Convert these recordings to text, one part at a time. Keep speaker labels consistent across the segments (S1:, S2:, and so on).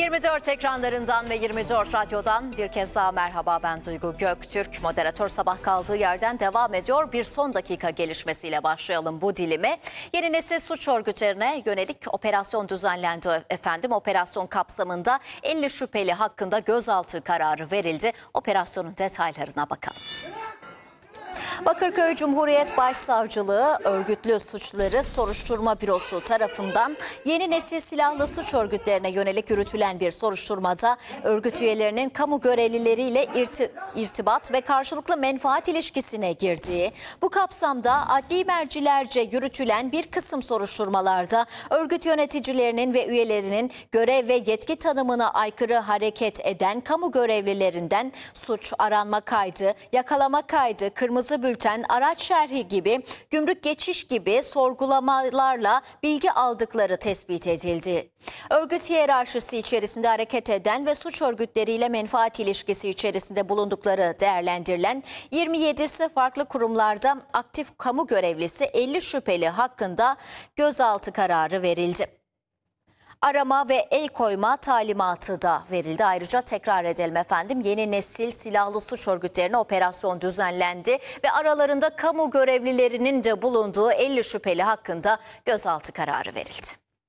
S1: 24 ekranlarından ve 24 radyodan bir kez daha merhaba, ben Duygu Göktürk. Moderatör sabah kaldığı yerden devam ediyor. Bir son dakika gelişmesiyle başlayalım bu dilime. Yeni nesil suç örgütlerine yönelik operasyon düzenlendi efendim. Operasyon kapsamında 50 şüpheli hakkında gözaltı kararı verildi. Operasyonun detaylarına bakalım. Bakırköy Cumhuriyet Başsavcılığı Örgütlü Suçları Soruşturma Bürosu tarafından yeni nesil silahlı suç örgütlerine yönelik yürütülen bir soruşturmada örgüt üyelerinin kamu görevlileriyle irtibat ve karşılıklı menfaat ilişkisine girdiği, bu kapsamda adli mercilerce yürütülen bir kısım soruşturmalarda örgüt yöneticilerinin ve üyelerinin görev ve yetki tanımına aykırı hareket eden kamu görevlilerinden suç aranma kaydı, yakalama kaydı, kırmızı bülten, araç şerhi gibi, gümrük geçiş gibi sorgulamalarla bilgi aldıkları tespit edildi. Örgüt hiyerarşisi içerisinde hareket eden ve suç örgütleriyle menfaat ilişkisi içerisinde bulundukları değerlendirilen 27'si farklı kurumlarda aktif kamu görevlisi 50 şüpheli hakkında gözaltı kararı verildi. Arama ve el koyma talimatı da verildi. Ayrıca tekrar edelim efendim, yeni nesil silahlı suç örgütlerine operasyon düzenlendi ve aralarında kamu görevlilerinin de bulunduğu 50 şüpheli hakkında gözaltı kararı verildi.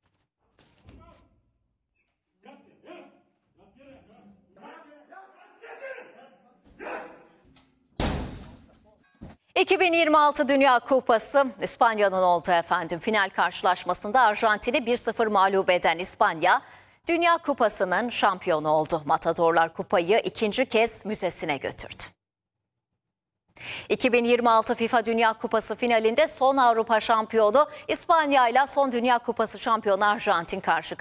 S1: ...2026 Dünya Kupası İspanya'nın oldu efendim. Final karşılaşmasında Arjantin'i 1-0 mağlup eden İspanya, Dünya Kupası'nın şampiyonu oldu. Matadorlar kupayı ikinci kez müzesine götürdü. 2026 FIFA Dünya Kupası finalinde son Avrupa şampiyonu İspanya ile son Dünya Kupası şampiyonu Arjantin karşı karşıya.